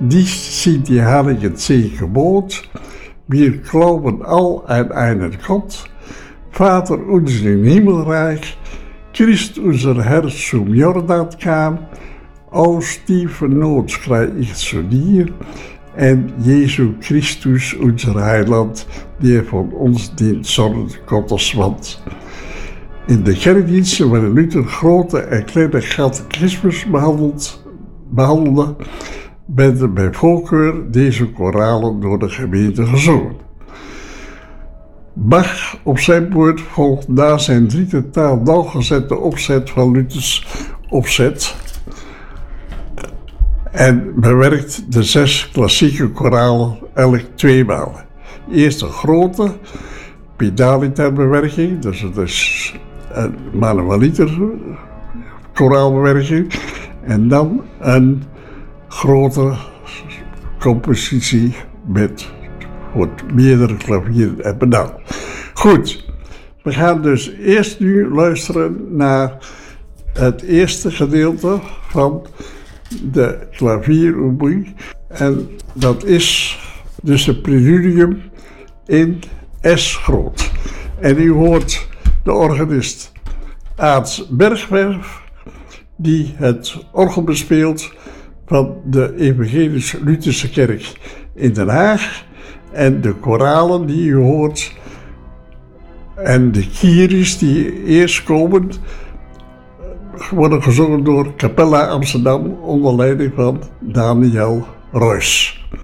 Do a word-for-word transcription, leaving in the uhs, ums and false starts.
Dies sind die heiligen zehn Gebote. Wir glauben all an einen Gott, Vater unser im Himmelreich, Christ unser Herr zum Jordan kam, aus tiefer Not schrei ich zu dir, en Jesu Christus unser Heiland, der von ons dient zorn Gottes wand. In de kerkdiensten werden Luther grote en kleine catechismes behandeld, behandelde, werden bij voorkeur deze koralen door de gemeente gezongen. Bach op zijn beurt volgt na zijn drie totaal nauwgezette opzet van Luthers opzet en bewerkt de zes klassieke koralen elk tweemaal. Eerst een grote pedaliter-bewerking, dus het is een manualiter koraalbewerking, en dan een grote compositie met wordt meerdere klavieren en pedaal. Goed, we gaan dus eerst nu luisteren naar het eerste gedeelte van de klavierunie. En dat is dus het preludium in S groot. En u hoort de organist Aad Bergwerf, die het orgel bespeelt van de Evangelisch-Lutherse Kerk in Den Haag. En de koralen die u hoort en de kyries die eerst komen, worden gezongen door Capella Amsterdam onder leiding van Daniel Roys.